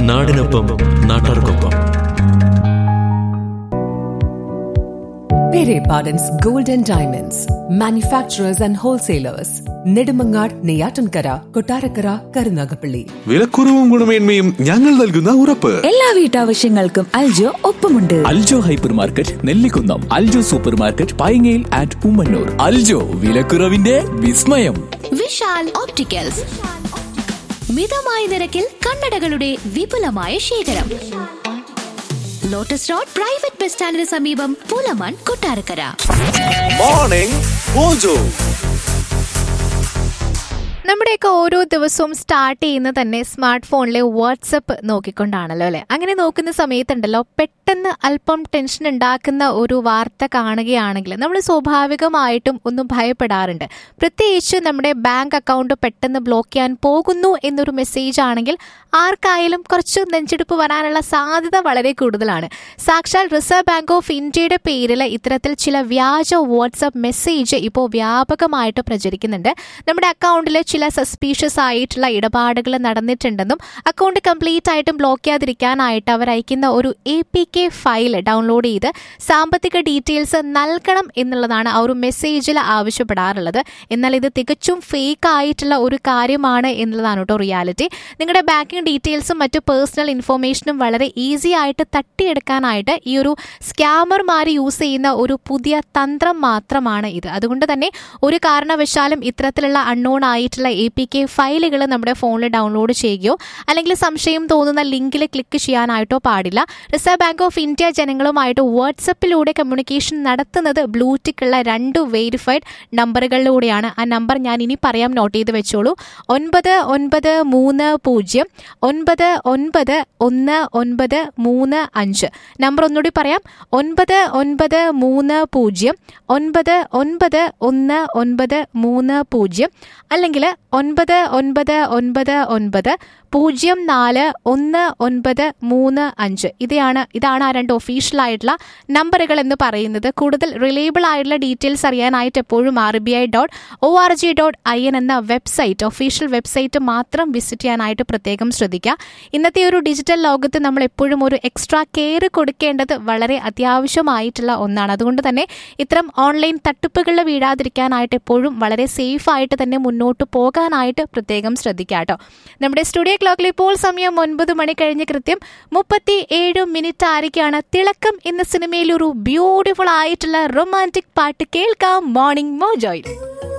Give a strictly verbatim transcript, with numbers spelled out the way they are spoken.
നാടിനൊപ്പം നാട്ടാർക്കൊപ്പം. Pere Pardon's Gold and Diamonds, manufacturers and wholesalers. Nedumangad, Neyyattinkara, Kottarakkara, Karunagappally. വിലക്കുറവും ഗുണമേന്മയും ഞങ്ങൾ നൽകുന്ന ഉറപ്പ്. എല്ലാ വീട്ടാവശ്യങ്ങൾക്കും അൽജോ ഒപ്പമുണ്ട്. Aljo hyper market Nellikunnam, Aljo super market പൈങ്ങയിൽ and Ummannoor. Aljo വിലക്കുറവിന്റെ വിസ്മയം. വിശാൽ ഓപ്റ്റിക്കൽസ്, മിതമായ നിരക്കിൽ കണ്ണടകളുടെ വിപുലമായ ശേഖരം. ലോട്ടസ് റോഡ് പ്രൈവറ്റ് ബസ് സ്റ്റാൻഡിന് സമീപം, പൂലമാൻ, കൊട്ടാരക്കര. Morning mojo. നമ്മുടെയൊക്കെ ഓരോ ദിവസവും സ്റ്റാർട്ട് ചെയ്യുന്ന തന്നെ സ്മാർട്ട് ഫോണിലെ വാട്സപ്പ് നോക്കിക്കൊണ്ടാണല്ലോ അല്ലെ. അങ്ങനെ നോക്കുന്ന സമയത്തുണ്ടല്ലോ, പെട്ടെന്ന് അല്പം ടെൻഷൻ ഉണ്ടാക്കുന്ന ഒരു വാർത്ത കാണുകയാണെങ്കിൽ നമ്മൾ സ്വാഭാവികമായിട്ടും ഒന്ന് ഭയപ്പെടാറുണ്ട്. പ്രത്യേകിച്ച് നമ്മുടെ ബാങ്ക് അക്കൗണ്ട് പെട്ടെന്ന് ബ്ലോക്ക് ചെയ്യാൻ പോകുന്നു എന്നൊരു മെസ്സേജ് ആണെങ്കിൽ ആർക്കായാലും കുറച്ച് നെഞ്ചെടുപ്പ് വരാനുള്ള സാധ്യത വളരെ കൂടുതലാണ്. സാക്ഷാൽ റിസർവ് ബാങ്ക് ഓഫ് ഇന്ത്യയുടെ പേരിൽ ഇത്തരത്തിൽ ചില വ്യാജ വാട്സപ്പ് മെസ്സേജ് ഇപ്പോൾ വ്യാപകമായിട്ട് പ്രചരിക്കുന്നുണ്ട്. നമ്മുടെ അക്കൗണ്ടിൽ ചില സസ്പീഷ്യസ് ആയിട്ടുള്ള ഇടപാടുകൾ നടന്നിട്ടുണ്ടെന്നും അക്കൗണ്ട് കംപ്ലീറ്റ് ആയിട്ടും ബ്ലോക്ക് ചെയ്യാതിരിക്കാനായിട്ട് അവർ അയക്കുന്ന ഒരു A P K file download ചെയ്ത് സാമ്പത്തിക ഡീറ്റെയിൽസ് നൽകണം എന്നുള്ളതാണ് ആ ഒരു മെസ്സേജിൽ ആവശ്യപ്പെടാറുള്ളത്. എന്നാൽ ഇത് തികച്ചും ഫേക്ക് ആയിട്ടുള്ള ഒരു കാര്യമാണ് എന്നുള്ളതാണ് കേട്ടോ റിയാലിറ്റി. നിങ്ങളുടെ ബാങ്കിങ് ഡീറ്റെയിൽസും മറ്റു പേഴ്സണൽ ഇൻഫോർമേഷനും വളരെ ഈസി ആയിട്ട് തട്ടിയെടുക്കാനായിട്ട് ഈ ഒരു സ്കാമർമാർ യൂസ് ചെയ്യുന്ന ഒരു പുതിയ തന്ത്രം മാത്രമാണ് ഇത്. അതുകൊണ്ട് തന്നെ ഒരു കാരണവശാലും ഇത്തരത്തിലുള്ള അൺനോൺ ആയിട്ടുള്ള എ പി കെ ഫയലുകൾ നമ്മുടെ ഫോണിൽ ഡൗൺലോഡ് ചെയ്യുകയോ അല്ലെങ്കിൽ സംശയം തോന്നുന്ന ലിങ്കിൽ ക്ലിക്ക് ചെയ്യാനായിട്ടോ പാടില്ല. റിസർവ് ബാങ്ക് ഓഫ് ഇന്ത്യ ജനങ്ങളുമായിട്ട് വാട്സപ്പിലൂടെ കമ്മ്യൂണിക്കേഷൻ നടത്തുന്നത് ബ്ലൂടിക്കുള്ള രണ്ട് വെരിഫൈഡ് നമ്പറുകളിലൂടെയാണ്. ആ നമ്പർ ഞാൻ ഇനി പറയാം, നോട്ട് ചെയ്ത് വെച്ചോളൂ. ഒൻപത് ഒൻപത് മൂന്ന് പൂജ്യം ഒൻപത് ഒൻപത് ഒന്ന് ഒൻപത് മൂന്ന് അഞ്ച്. നമ്പർ ഒന്നുകൂടി പറയാം, ഒൻപത് ഒൻപത് മൂന്ന് പൂജ്യം ഒൻപത് ഒൻപത് ഒന്ന് ഒൻപത് മൂന്ന് പൂജ്യം അല്ലെങ്കിൽ ഒൻപത് ഒൻപത് ഒൻപത് ഒൻപത് പൂജ്യം നാല് ഒന്ന് ഒൻപത് മൂന്ന് അഞ്ച്. ഇതാണ് ഇതാണ് ആ രണ്ട് ഒഫീഷ്യൽ ആയിട്ടുള്ള നമ്പറുകൾ എന്ന് പറയുന്നത്. കൂടുതൽ റിലയബിൾ ആയിട്ടുള്ള ഡീറ്റെയിൽസ് അറിയാനായിട്ട് എപ്പോഴും R B I dot O R G dot I N എന്ന വെബ്സൈറ്റ്, ഒഫീഷ്യൽ വെബ്സൈറ്റ് മാത്രം വിസിറ്റ് ചെയ്യാനായിട്ട് പ്രത്യേകം ശ്രദ്ധിക്കുക. ഇന്നത്തെ ഒരു ഡിജിറ്റൽ ലോകത്ത് നമ്മൾ എപ്പോഴും ഒരു എക്സ്ട്രാ കെയർ കൊടുക്കേണ്ടത് വളരെ അത്യാവശ്യമായിട്ടുള്ള ഒന്നാണ്. അതുകൊണ്ട് തന്നെ ഇത്തരം ഓൺലൈൻ തട്ടിപ്പുകളിൽ വീഴാതിരിക്കാനായിട്ട് എപ്പോഴും വളരെ സേഫ് ആയിട്ട് തന്നെ മുന്നോട്ട് പോകാനായിട്ട് പ്രത്യേകം ശ്രദ്ധിക്കുക കേട്ടോ. നമ്മുടെ സ്റ്റുഡിയോ ക്ലോക്കിൽ ഇപ്പോൾ സമയം ഒൻപത് മണി കഴിഞ്ഞ് കൃത്യം മുപ്പത്തി ഏഴ് മിനിറ്റ് ആയിരിക്കാണ്. തിളക്കം എന്ന സിനിമയിൽ ഒരു ബ്യൂട്ടിഫുൾ ആയിട്ടുള്ള റൊമാൻറ്റിക് പാട്ട് കേൾക്കാം മോർണിംഗ് മോജോയിൽ.